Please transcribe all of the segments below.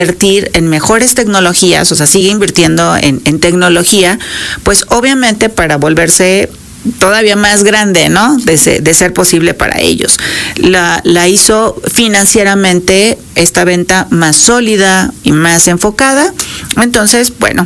invertir en mejores tecnologías, o sea, sigue invirtiendo en tecnología, pues obviamente para volverse todavía más grande, ¿no? De ser posible para ellos. La hizo financieramente esta venta más sólida y más enfocada. Entonces, bueno,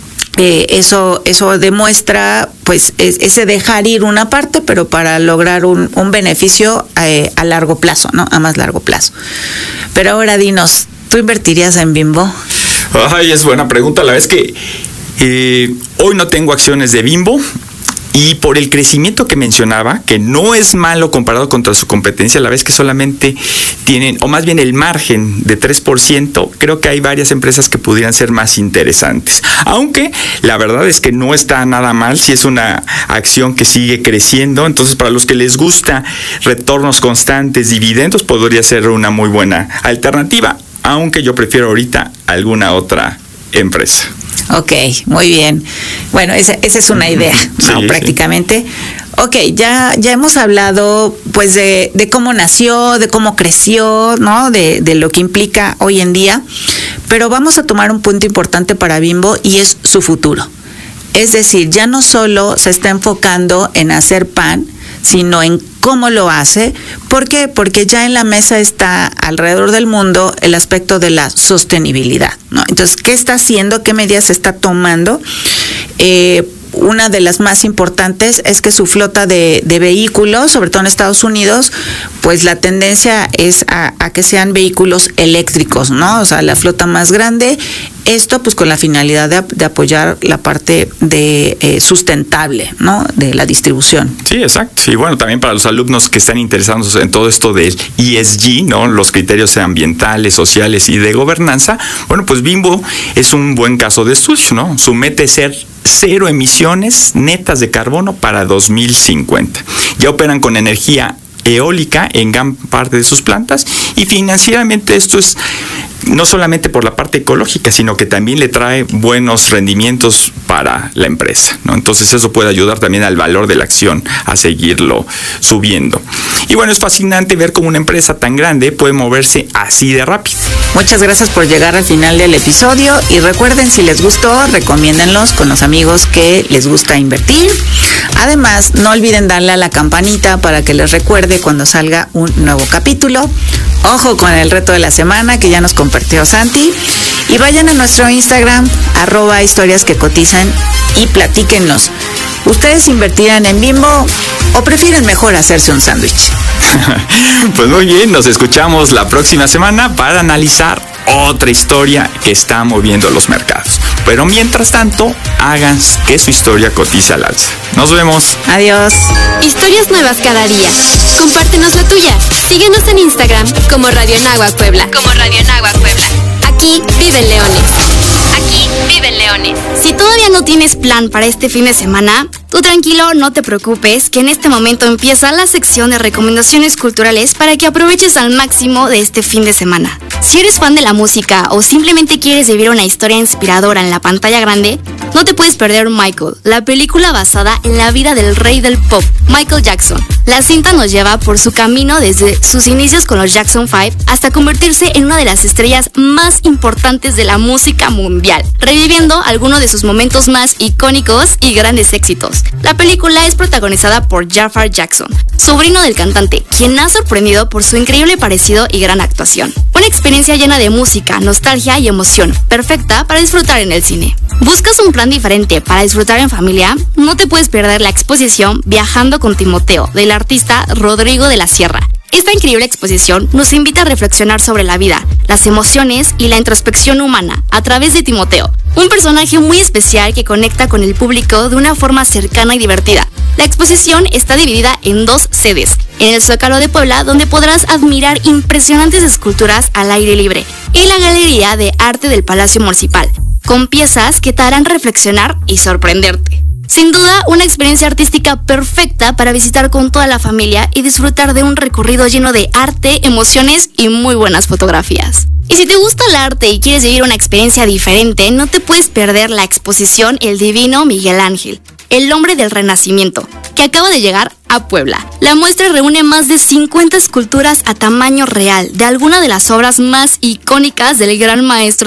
eso demuestra pues ese dejar ir una parte, pero para lograr un beneficio a largo plazo, ¿no? A más largo plazo. Pero ahora dinos, ¿tú invertirías en Bimbo? Ay, es buena pregunta. La verdad es que hoy no tengo acciones de Bimbo. Y por el crecimiento que mencionaba, que no es malo comparado contra su competencia, la vez que solamente tienen, o más bien el margen de 3%, creo que hay varias empresas que pudieran ser más interesantes. Aunque la verdad es que no está nada mal, si es una acción que sigue creciendo. Entonces, para los que les gusta retornos constantes, dividendos, podría ser una muy buena alternativa, aunque yo prefiero ahorita alguna otra empresa. Ok, muy bien. Bueno, esa es una idea, ¿no? Sí, prácticamente. Sí. Ok, ya hemos hablado pues de cómo nació, de cómo creció, ¿no? De lo que implica hoy en día, pero vamos a tomar un punto importante para Bimbo y es su futuro. Es decir, ya no solo se está enfocando en hacer pan, sino en cómo lo hace. ¿Por qué? Porque ya en la mesa está alrededor del mundo el aspecto de la sostenibilidad, ¿no? Entonces, ¿qué está haciendo? ¿Qué medidas está tomando? Una de las más importantes es que su flota de vehículos, sobre todo en Estados Unidos, pues la tendencia es a que sean vehículos eléctricos, ¿no? O sea, la flota más grande. Esto pues con la finalidad de apoyar la parte de sustentable, ¿no? De la distribución. Sí, exacto. Y bueno, también para los alumnos que están interesados en todo esto del ESG, ¿no? Los criterios ambientales, sociales y de gobernanza. Bueno, pues Bimbo es un buen caso de estudio, ¿no? Su meta es ser 0 emisiones netas de carbono para 2050. Ya operan con energía eólica en gran parte de sus plantas y financieramente esto es no solamente por la parte ecológica, sino que también le trae buenos rendimientos para la empresa, ¿no? Entonces eso puede ayudar también al valor de la acción a seguirlo subiendo. Y bueno, es fascinante ver cómo una empresa tan grande puede moverse así de rápido. Muchas gracias por llegar al final del episodio y recuerden, si les gustó, recomiéndenlos con los amigos que les gusta invertir. Además, no olviden darle a la campanita para que les recuerde cuando salga un nuevo capítulo. Ojo con el reto de la semana que ya nos compartió Santi. Y vayan a nuestro Instagram, @historiasquecotizan y platíquennos. ¿Ustedes invertirán en Bimbo o prefieren mejor hacerse un sándwich? Pues muy bien, nos escuchamos la próxima semana para analizar otra historia que está moviendo los mercados. Pero mientras tanto, hagan que su historia cotice al alza. Nos vemos. Adiós. Historias nuevas cada día. Compártenos la tuya. Síguenos en Instagram como Radio Anáhuac Puebla. Aquí viven leones. Si todavía no tienes plan para este fin de semana, tú tranquilo, no te preocupes, que en este momento empieza la sección de recomendaciones culturales para que aproveches al máximo de este fin de semana. Si eres fan de la música o simplemente quieres vivir una historia inspiradora en la pantalla grande, no te puedes perder Michael, la película basada en la vida del rey del pop, Michael Jackson. La cinta nos lleva por su camino desde sus inicios con los Jackson 5 hasta convertirse en una de las estrellas más importantes de la música mundial, reviviendo algunos de sus momentos más icónicos y grandes éxitos. La película es protagonizada por Jafar Jackson, sobrino del cantante, quien ha sorprendido por su increíble parecido y gran actuación. Una experiencia llena de música, nostalgia y emoción, perfecta para disfrutar en el cine. ¿Buscas un plan diferente para disfrutar en familia? No te puedes perder la exposición Viajando con Timoteo, del artista Rodrigo de la Sierra. Esta increíble exposición nos invita a reflexionar sobre la vida, las emociones y la introspección humana a través de Timoteo, un personaje muy especial que conecta con el público de una forma cercana y divertida. La exposición está dividida en 2 sedes, en el Zócalo de Puebla, donde podrás admirar impresionantes esculturas al aire libre, y la Galería de Arte del Palacio Municipal, con piezas que te harán reflexionar y sorprenderte. Sin duda, una experiencia artística perfecta para visitar con toda la familia y disfrutar de un recorrido lleno de arte, emociones y muy buenas fotografías. Y si te gusta el arte y quieres vivir una experiencia diferente, no te puedes perder la exposición El Divino Miguel Ángel, el hombre del Renacimiento, que acaba de llegar a Puebla. La muestra reúne más de 50 esculturas a tamaño real de algunas de las obras más icónicas del gran maestro